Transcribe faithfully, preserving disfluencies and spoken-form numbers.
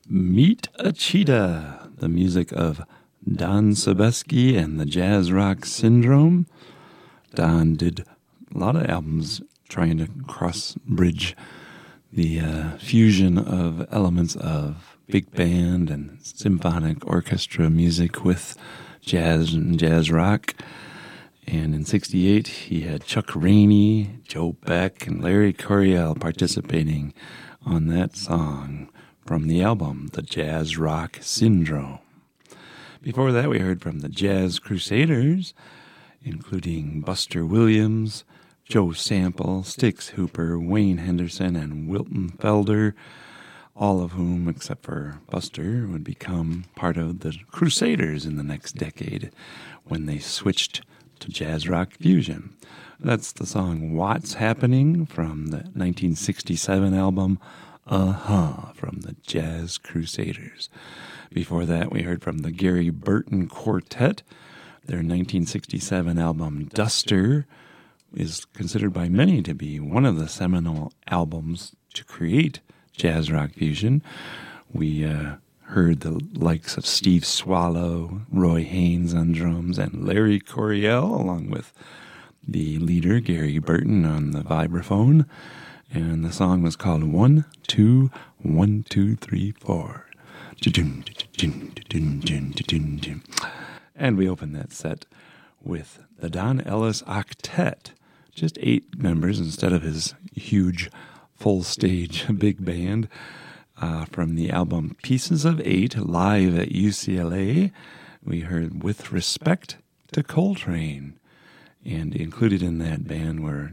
Meet a Cheetah, the music of Don Sebesky and the Jazz Rock Syndrome. Don did a lot of albums trying to cross-bridge the uh, fusion of elements of big band and symphonic orchestra music with jazz and jazz rock. And in sixty-eight, he had Chuck Rainey, Joe Beck, and Larry Coryell participating on that song from the album, The Jazz Rock Syndrome. Before that, we heard from the Jazz Crusaders, including Buster Williams, Joe Sample, Styx Hooper, Wayne Henderson, and Wilton Felder, all of whom, except for Buster, would become part of the Crusaders in the next decade when they switched to jazz rock fusion. That's the song What's Happening from the nineteen sixty-seven album Uh-huh from the Jazz Crusaders. Before that, we heard from the Gary Burton Quartet. Their nineteen sixty-seven album Duster is considered by many to be one of the seminal albums to create jazz rock fusion. We uh, heard the likes of Steve Swallow, Roy Haynes on drums, and Larry Coryell, along with the leader, Gary Burton, on the vibraphone. And the song was called One, Two, One, Two, Three, Four. And we opened that set with the Don Ellis Octet, just eight members instead of his huge full-stage big band, uh, from the album Pieces of Eight, live at U C L A. We heard With Respect to Coltrane. And included in that band were